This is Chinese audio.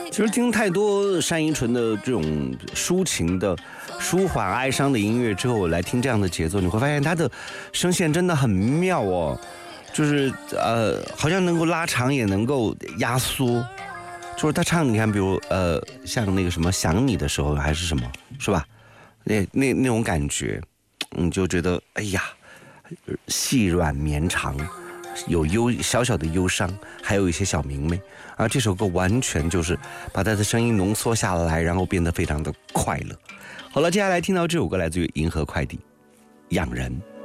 其实听太多单依纯的这种抒情的、舒缓哀伤的音乐之后，来听这样的节奏，你会发现她的声线真的很妙哦，就是好像能够拉长，也能够压缩。就是她唱，你看，比如像那个什么想你的时候还是什么，是吧？那种感觉，你就觉得哎呀，细软绵长。有小小的忧伤，还有一些小明媚，而这首歌完全就是把他的声音浓缩下来，然后变得非常的快乐。好了，接下来听到这首歌来自于银河快递，养人。